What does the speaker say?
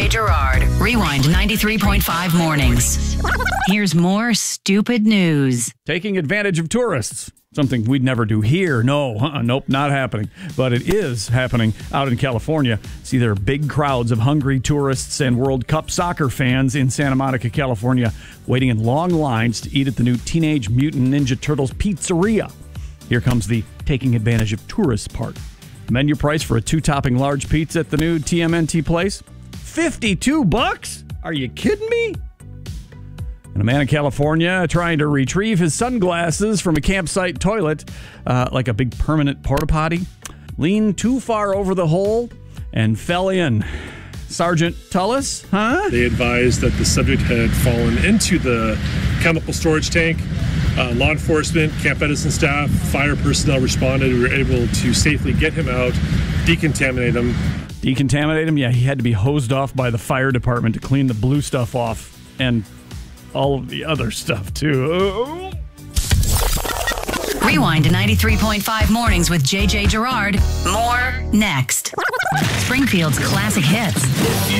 JJ Gerard. Rewind 93.5 mornings. Here's more stupid news. Taking advantage of tourists. Something we'd never do here. Nope, not happening. But it is happening out in California. See, there are big crowds of hungry tourists and World Cup soccer fans in Santa Monica, California, waiting in long lines to eat at the new Teenage Mutant Ninja Turtles pizzeria. Here comes the taking advantage of tourists part. Menu price for a 2-topping large pizza at the new TMNT place? $52? Are you kidding me? And a man in California trying to retrieve his sunglasses from a campsite toilet, like a big permanent porta potty, leaned too far over the hole and fell in. Sergeant Tullis, huh? They advised that the subject had fallen into the chemical storage tank. Law enforcement, Camp Edison staff, fire personnel responded. We were able to safely get him out, decontaminate him. Decontaminate him? Yeah, he had to be hosed off by the fire department to clean the blue stuff off and all of the other stuff, too. Rewind to 93.5 mornings with JJ Gerard. More next. Springfield's classic hits.